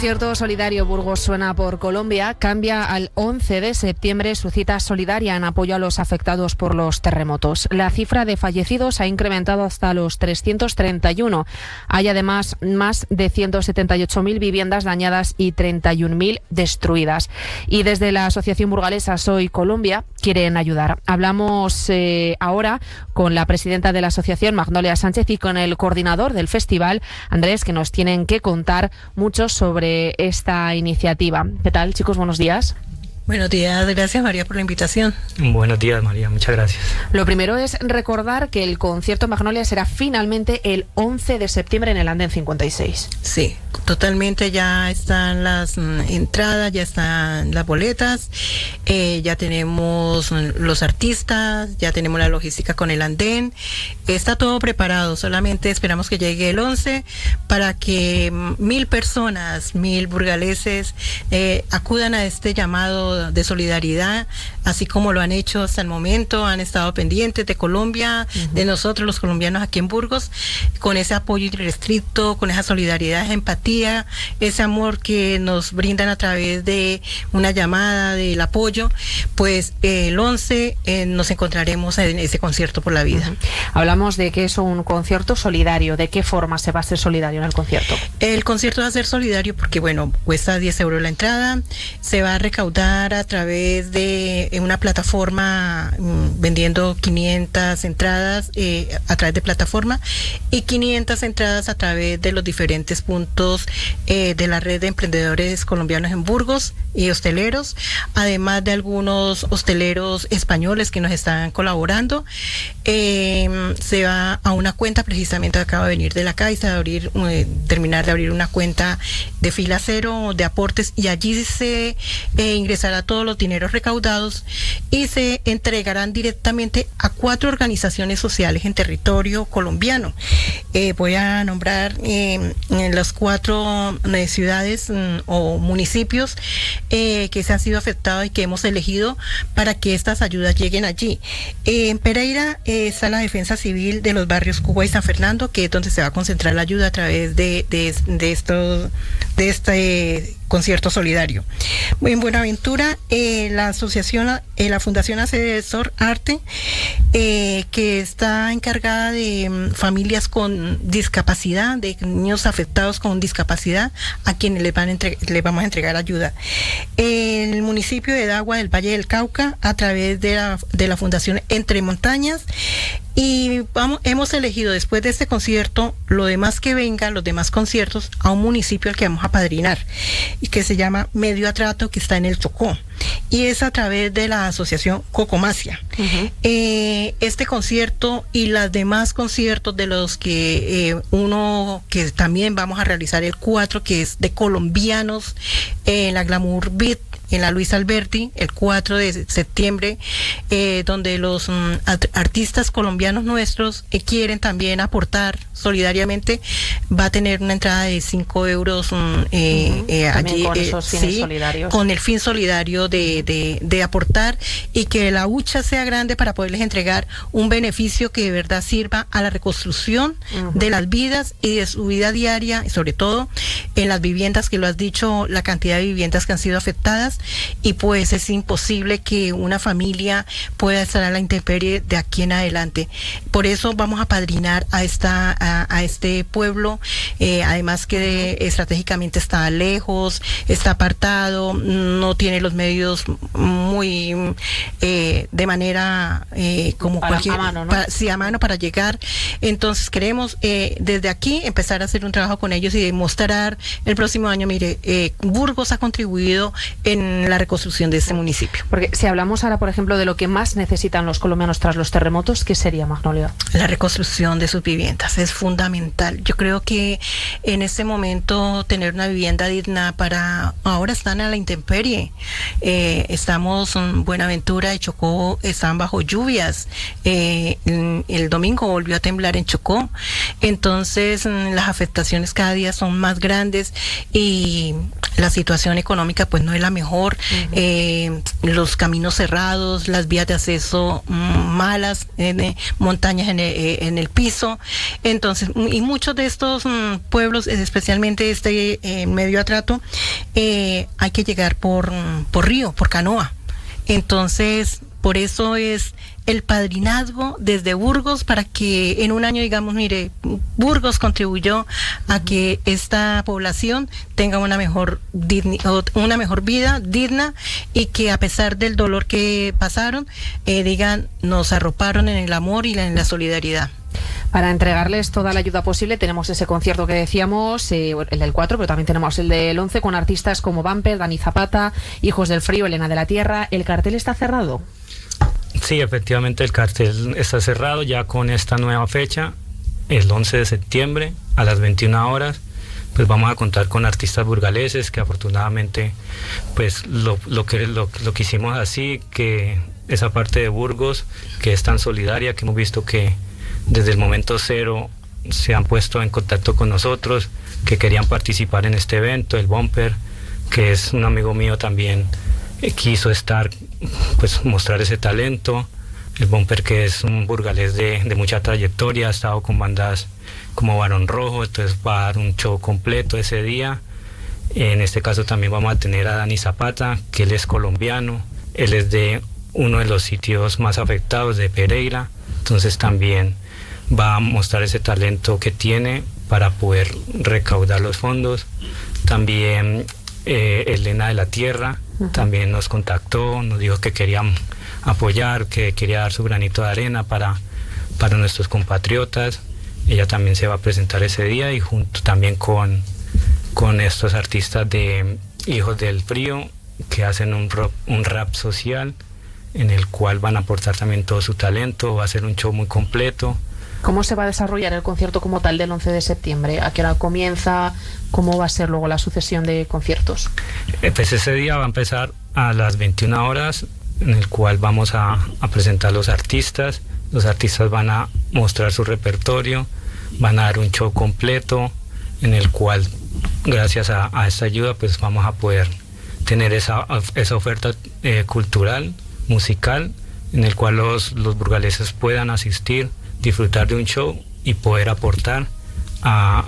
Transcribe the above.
Concierto solidario Burgos suena por Colombia cambia al 11 de septiembre su cita solidaria en apoyo a los afectados por los terremotos. La cifra de fallecidos ha incrementado hasta los 331. Hay además más de 178.000 viviendas dañadas y 31.000 destruidas. Y desde la Asociación Burgalesa Soy Colombia quieren ayudar. Hablamos ahora con la presidenta de la asociación, Magnolia Sánchez, y con el coordinador del festival, Andrés, que nos tienen que contar mucho sobre esta iniciativa. ¿Qué tal, chicos? Buenos días. Buenos días, gracias María por la invitación. Buenos días, María, muchas gracias. Lo primero es recordar que el concierto Magnolia será finalmente el 11 de septiembre en el Andén 56. Sí, totalmente, ya están las entradas, ya están las boletas, ya tenemos los artistas, ya tenemos la logística con el Andén, está todo preparado, solamente esperamos que llegue el 11 para que 1.000 personas, 1.000 burgaleses acudan a este llamado de solidaridad, así como lo han hecho hasta el momento, han estado pendientes de Colombia, de nosotros los colombianos aquí en Burgos, con ese apoyo irrestricto, con esa solidaridad, esa empatía, ese amor que nos brindan a través de una llamada, del apoyo. Pues el 11 nos encontraremos en ese concierto por la vida. Hablamos de que es un concierto solidario. ¿De qué forma se va a hacer solidario en el concierto? El concierto va a ser solidario porque, bueno, cuesta 10 euros la entrada, se va a recaudar a través de una plataforma vendiendo 500 entradas a través de plataforma y 500 entradas a través de los diferentes puntos de la red de emprendedores colombianos en Burgos y hosteleros, además de algunos hosteleros españoles que nos están colaborando. Se va a una cuenta, precisamente acaba de venir de la Caixa, terminar de abrir una cuenta de fila cero de aportes, y allí se ingresará todos los dineros recaudados y se entregarán directamente a 4 organizaciones sociales en territorio colombiano. Voy a nombrar en las 4 ciudades o municipios que se han sido afectados y que hemos elegido para que estas ayudas lleguen allí. En Pereira está la Defensa Civil de los barrios Cuba y San Fernando, que es donde se va a concentrar la ayuda a través de este concierto solidario. En Buenaventura, la asociación, la Fundación Asesor Arte, que está encargada de familias con discapacidad, de niños afectados con discapacidad, a quienes les vamos a entregar ayuda. El municipio de Dagua del Valle del Cauca, a través de la Fundación Entre Montañas. Y hemos elegido después de este concierto, lo demás que venga, los demás conciertos, a un municipio al que vamos a padrinar, y que se llama Medio Atrato, que está en el Chocó, y es a través de la asociación Cocomacia. Este concierto y los demás conciertos de los que uno que también vamos a realizar el 4, que es de colombianos en la Glamour Beat, en la Luis Alberti, el 4 de septiembre, donde los artistas colombianos nuestros quieren también aportar solidariamente, va a tener una entrada de 5 euros allí, con esos fines solidarios. Con el fin solidario de aportar, y que la hucha sea grande para poderles entregar un beneficio que de verdad sirva a la reconstrucción de las vidas y de su vida diaria, y sobre todo en las viviendas, que lo has dicho, la cantidad de viviendas que han sido afectadas, y pues es imposible que una familia pueda estar a la intemperie de aquí en adelante. Por eso vamos a padrinar a este pueblo, además que estratégicamente está lejos, está apartado, no tiene los medios muy de manera como cualquier, a mano, ¿no? A mano para llegar. Entonces queremos desde aquí empezar a hacer un trabajo con ellos y demostrar el próximo año, mire, Burgos ha contribuido en la reconstrucción de este municipio. Porque si hablamos ahora, por ejemplo, de lo que más necesitan los colombianos tras los terremotos, ¿qué sería, Magnolia? La reconstrucción de sus viviendas es fundamental. Yo creo que en este momento tener una vivienda digna ahora están a la intemperie. Estamos en Buenaventura y Chocó, están bajo lluvias. El domingo volvió a temblar en Chocó. Entonces las afectaciones cada día son más grandes, y la situación económica pues no es la mejor, los caminos cerrados, las vías de acceso malas, montañas en el piso. Entonces, y muchos de estos pueblos, especialmente medio atrato, hay que llegar por río, por canoa. Entonces, por eso es el padrinazgo desde Burgos, para que en un año digamos, mire, Burgos contribuyó a que esta población tenga una mejor vida digna, y que a pesar del dolor que pasaron, digan, nos arroparon en el amor y en la solidaridad. Para entregarles toda la ayuda posible tenemos ese concierto que decíamos, el del 4, pero también tenemos el del 11, con artistas como Bumper, Dani Zapata, Hijos del Frío, Elena de la Tierra. ¿El cartel está cerrado? Sí, efectivamente el cartel está cerrado ya con esta nueva fecha, el 11 de septiembre a las 21 horas. Pues vamos a contar con artistas burgaleses, que afortunadamente pues lo que hicimos así, que esa parte de Burgos que es tan solidaria, que hemos visto que desde el momento cero se han puesto en contacto con nosotros, que querían participar en este evento. El Bumper, que es un amigo mío también, quiso estar, pues mostrar ese talento. El Bumper, que es un burgalés de mucha trayectoria, ha estado con bandas como Barón Rojo, entonces va a dar un show completo ese día. En este caso también vamos a tener a Dani Zapata, que él es colombiano, él es de uno de los sitios más afectados, de Pereira, entonces también va a mostrar ese talento que tiene para poder recaudar los fondos. También Elena de la Tierra también nos contactó, nos dijo que querían apoyar, que quería dar su granito de arena para nuestros compatriotas. Ella también se va a presentar ese día, y junto también con estos artistas de Hijos del Frío, que hacen un rap social, en el cual van a aportar también todo su talento. Va a ser un show muy completo. ¿Cómo se va a desarrollar el concierto como tal del 11 de septiembre? ¿A qué hora comienza? ¿Cómo va a ser luego la sucesión de conciertos? Pues ese día va a empezar a las 21 horas, en el cual vamos a presentar los artistas. Los artistas van a mostrar su repertorio, van a dar un show completo, en el cual, gracias a esta ayuda, pues vamos a poder tener esa oferta cultural, musical, en el cual los burgaleses puedan asistir, disfrutar de un show y poder aportar a